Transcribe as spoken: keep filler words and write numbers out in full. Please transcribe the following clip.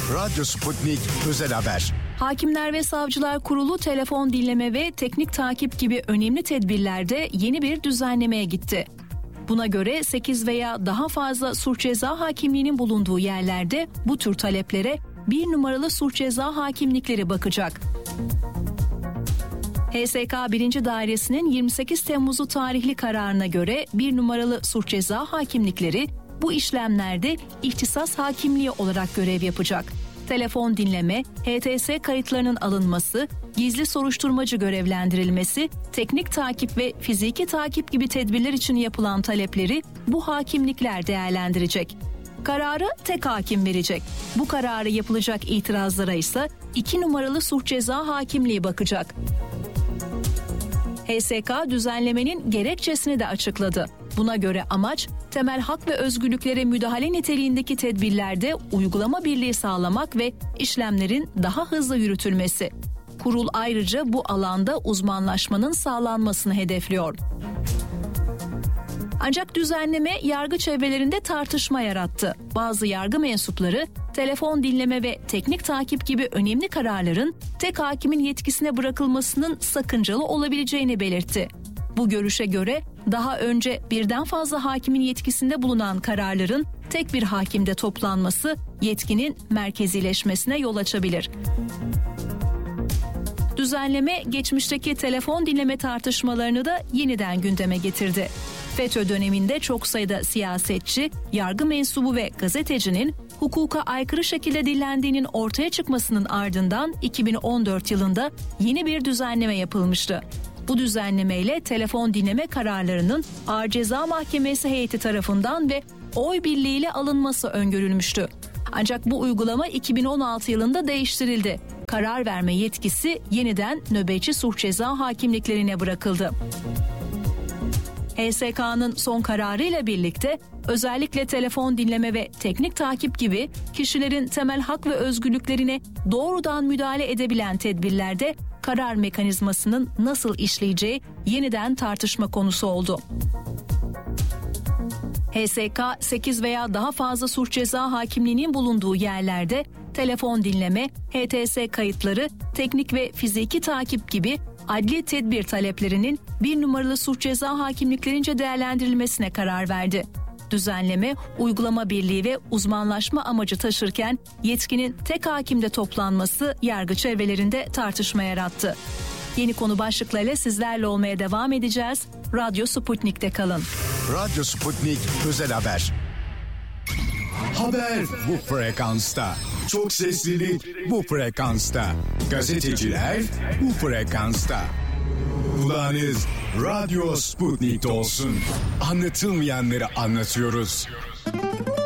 Radyo Sputnik Özel Haber. Hakimler ve Savcılar Kurulu telefon dinleme ve teknik takip gibi önemli tedbirlerde yeni bir düzenlemeye gitti. Buna göre sekiz veya daha fazla suç ceza hakimliğinin bulunduğu yerlerde bu tür taleplere bir numaralı suç ceza hakimlikleri bakacak. H S K birinci Dairesi'nin yirmi sekiz Temmuz'u tarihli kararına göre bir numaralı suç ceza hakimlikleri bu işlemlerde ihtisas hakimliği olarak görev yapacak. Telefon dinleme, H T S kayıtlarının alınması, gizli soruşturmacı görevlendirilmesi, teknik takip ve fiziki takip gibi tedbirler için yapılan talepleri bu hakimlikler değerlendirecek. Kararı tek hakim verecek. Bu kararı yapılacak itirazlara ise iki numaralı suç ceza hakimliği bakacak. H S K düzenlemenin gerekçesini de açıkladı. Buna göre amaç temel hak ve özgürlüklere müdahale niteliğindeki tedbirlerde uygulama birliği sağlamak ve işlemlerin daha hızlı yürütülmesi. Kurul ayrıca bu alanda uzmanlaşmanın sağlanmasını hedefliyor. Ancak düzenleme yargı çevrelerinde tartışma yarattı. Bazı yargı mensupları telefon dinleme ve teknik takip gibi önemli kararların tek hakimin yetkisine bırakılmasının sakıncalı olabileceğini belirtti. Bu görüşe göre daha önce birden fazla hakimin yetkisinde bulunan kararların tek bir hakimde toplanması yetkinin merkezileşmesine yol açabilir. Düzenleme geçmişteki telefon dinleme tartışmalarını da yeniden gündeme getirdi. FETÖ döneminde çok sayıda siyasetçi, yargı mensubu ve gazetecinin hukuka aykırı şekilde dillendiğinin ortaya çıkmasının ardından iki bin on dört yılında yeni bir düzenleme yapılmıştı. Bu düzenlemeyle telefon dinleme kararlarının Ağır Ceza Mahkemesi heyeti tarafından ve oy birliğiyle alınması öngörülmüştü. Ancak bu uygulama iki bin on altı yılında değiştirildi. Karar verme yetkisi yeniden nöbetçi suç ceza hakimliklerine bırakıldı. H S K'nın son kararıyla birlikte özellikle telefon dinleme ve teknik takip gibi kişilerin temel hak ve özgürlüklerine doğrudan müdahale edebilen tedbirlerde karar mekanizmasının nasıl işleyeceği yeniden tartışma konusu oldu. H S K sekiz veya daha fazla suç ceza hakimliğinin bulunduğu yerlerde telefon dinleme, H T S kayıtları, teknik ve fiziki takip gibi adli tedbir taleplerinin bir numaralı suç ceza hakimliklerince değerlendirilmesine karar verdi. Düzenleme, uygulama birliği ve uzmanlaşma amacı taşırken yetkinin tek hakimde toplanması yargı çevrelerinde tartışma yarattı. Yeni konu başlıklarıyla sizlerle olmaya devam edeceğiz. Radyo Sputnik'te kalın. Radyo Sputnik Özel Haber. Haber bu frekansta. Çok seslilik bu frekansta. Gazeteciler bu frekansta. Kulağınız Radyo Sputnik'te olsun. Anlatılmayanları anlatıyoruz.